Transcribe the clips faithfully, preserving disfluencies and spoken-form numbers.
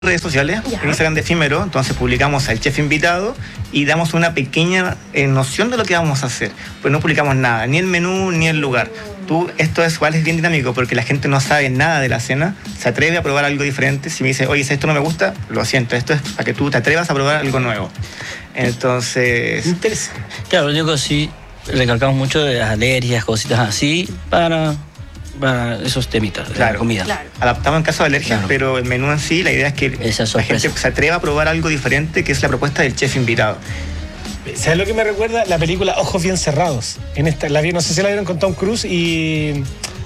redes sociales, en Instagram de Efímero, entonces publicamos al chef invitado y damos una pequeña eh, noción de lo que vamos a hacer. Pues no publicamos nada, ni el menú ni el lugar. Tú, esto es igual, es bien dinámico porque la gente no sabe nada de la cena, se atreve a probar algo diferente. Si me dice, oye, si esto no me gusta, lo siento, esto es para que tú te atrevas a probar algo nuevo. Entonces... Interesante. Claro, lo único que sí recalcamos mucho de las alergias, cositas así, para... para esos temitas de claro, la comida. Claro. Adaptamos en caso de alergias, claro. Pero el menú en sí, la idea es que la gente se atreva a probar algo diferente, que es la propuesta del chef invitado. ¿Sabes lo que me recuerda? La película Ojos Bien Cerrados. En esta, la vi, no sé si la vieron con Tom Cruise y...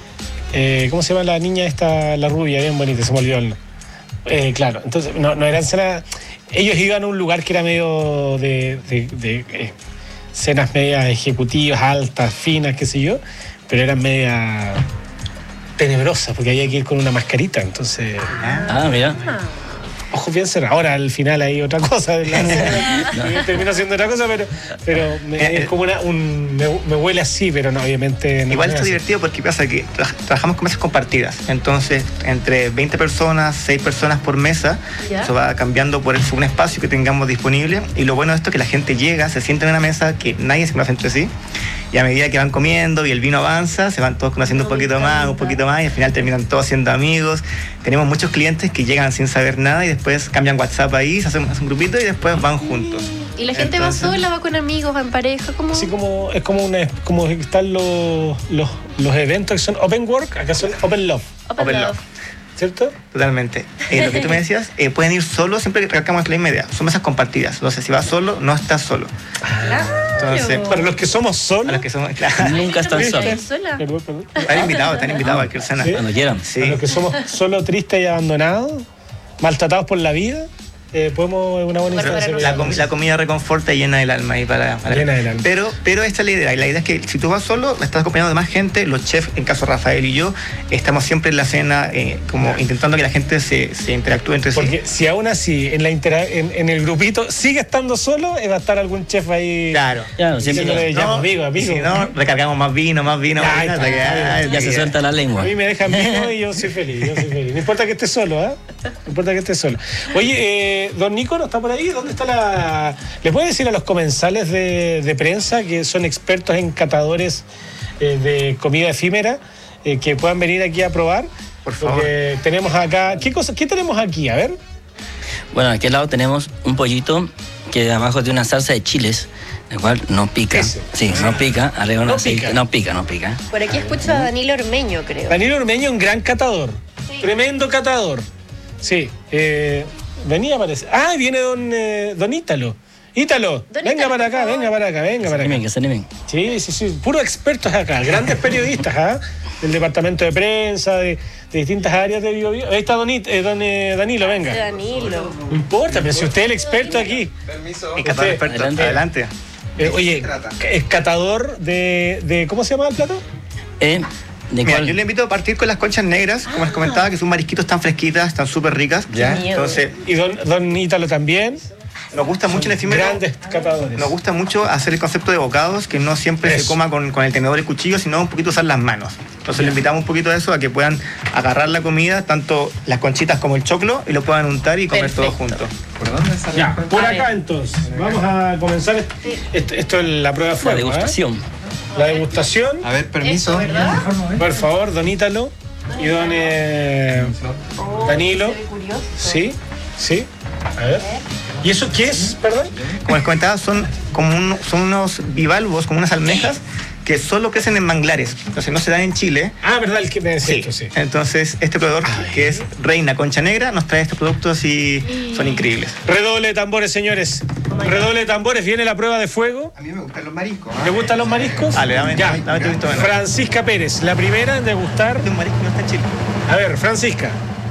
Eh, ¿Cómo se llama la niña esta, la rubia, bien bonita? Se me olvidó el nombre. Eh, claro, entonces, no, no eran cenas... Ellos iban a un lugar que era medio de... de, de eh, cenas medias ejecutivas, altas, finas, qué sé yo, pero eran medias... tenebrosa, porque había que ir con una mascarita, entonces... Ah, mira. Ojos bien cerrados. Ahora, al final hay otra cosa. De la no. Termino haciendo otra cosa, pero, pero me, eh, es como una... Un, me, me huele así, pero no, obviamente... No igual está divertido porque pasa que tra trabajamos con mesas compartidas. Entonces, entre veinte personas, seis personas por mesa, ¿ya? Eso va cambiando por un espacio que tengamos disponible. Y lo bueno de esto es que la gente llega, se sienta en una mesa que nadie se conoce entre sí. Y a medida que van comiendo y el vino avanza, se van todos conociendo un poquito más, un poquito más, y al final terminan todos siendo amigos. Tenemos muchos clientes que llegan sin saber nada y después cambian WhatsApp ahí, se hacen un grupito y después van juntos. ¿Y la gente Entonces, va sola, va con amigos, va en pareja? ¿Cómo? Así como, es como, una, como están los, los, los eventos que son Open Work, acá son Open Love. Open, open Love. love. ¿Cierto? Totalmente. Eh, lo que tú me decías, eh, pueden ir solos, siempre que recalcamos la media. Son mesas compartidas. Entonces, si vas solo, no estás solo. Claro. Entonces, para los que somos solos, los que somos, claro. Nunca están solos. Perdón, perdón. Están invitados, están invitados a cualquier cena. ¿Sí? Cuando quieran. Sí. Para los que somos solo tristes y abandonados, maltratados por la vida. Eh, podemos una buena instancia. La, com la comida reconforta y llena el alma ahí para, para llena el alma. Pero, pero esta es la idea. Y la idea es que si tú vas solo, estás acompañado de más gente. Los chefs, en caso Rafael y yo, estamos siempre en la cena eh, como claro. intentando que la gente se, se interactúe entre Porque sí. Porque si aún así en, la en, en el grupito sigue estando solo, va a estar algún chef ahí. Claro. Claro, siempre no, ya, amigo, amigo. Si no, recargamos más vino, más vino. Ya, más vino hasta que, ya, ya se suelta la lengua. A mí me dejan vino y yo soy feliz. Yo soy feliz. No importa que esté solo, ¿eh? No importa que esté solo. Oye, eh, don Nico, ¿no está por ahí? ¿Dónde está la...? ¿Le puede decir a los comensales de, de prensa que son expertos en catadores eh, de comida efímera eh, que puedan venir aquí a probar? Por favor. Porque tenemos acá... ¿Qué, cosa, ¿Qué tenemos aquí? A ver. Bueno, aquí al lado tenemos un pollito que abajo tiene una salsa de chiles, el cual no pica. Ese. Sí, no pica. Arriba no, no pica. pica. No pica, no pica. Por aquí escucho a Danilo Ormeño, creo. Danilo Ormeño, un gran catador. Sí. Tremendo catador. Sí. Eh, venía, parece. Ah, viene don, eh, don Ítalo. Ítalo, don venga Ítalo, para acá, venga para acá, venga para acá. Que se animen. Sí, sí, sí. Puros expertos acá, grandes periodistas, ¿ah? Del departamento de prensa, de, de distintas áreas de Bio Bio. Ahí está don, It, eh, don eh, Danilo, venga. Danilo. No importa, pero si usted es el experto aquí. Permiso. Usted, experto. Adelante. Adelante. Eh, oye, es catador de, de... ¿Cómo se llama el plato? Eh... Mira, yo le invito a partir con las conchas negras, como les comentaba, que son marisquitos tan fresquitas, tan súper ricas. Ya. Entonces, y don, don Ítalo también. Nos gusta mucho el efímero. Grandes catadores. Nos gusta mucho hacer el concepto de bocados, que no siempre eso. se coma con, con el tenedor y el cuchillo, sino un poquito usar las manos. Entonces yeah. le invitamos un poquito a eso, a que puedan agarrar la comida, tanto las conchitas como el choclo, y lo puedan untar y comer todo juntos. ¿Por dónde sale? Ya, por acá entonces. Vamos a comenzar. Esto, esto es la prueba de fuego. La degustación. ¿eh? La degustación. A ver, permiso. Eso, ¿verdad? Por favor, don Ítalo y don eh, oh, Danilo. Se ve curioso. Sí, sí. A ver. ¿Y eso qué es, perdón? Como les comentaba, son como un, son unos bivalvos, como unas almejas que solo crecen en manglares. Entonces no se dan en Chile. Ah, ¿verdad? El que me decía sí. esto, sí. Entonces este proveedor, Ay. que es Reina Concha Negra, nos trae estos productos y son increíbles. Redoble de tambores, señores. Oh Redoble de tambores, viene la prueba de fuego. A mí me gustan los mariscos. ¿eh? ¿Le gustan los mariscos? Dale, dame, ya. dame, dame tu Francisca Pérez, la primera en degustar. De un marisco no está en Chile. A ver, Francisca.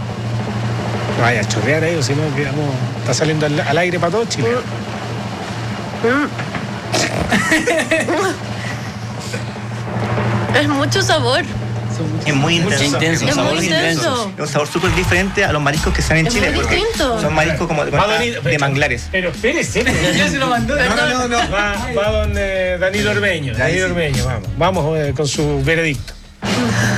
No vaya a chorrear ahí, o si no, quedamos. Está saliendo al, al aire para todo Chile. Es mucho sabor. Es muy intenso. intenso. Es sabor muy intenso. Es un sabor súper diferente a los mariscos que están en es Chile. Muy distinto. Son mariscos como de, Donito, de manglares. Pero espérese. Ya se lo mandó. No, no, no. Va, va don eh, Danilo Ormeño. Danilo Ormeño, vamos. Vamos eh, con su veredicto.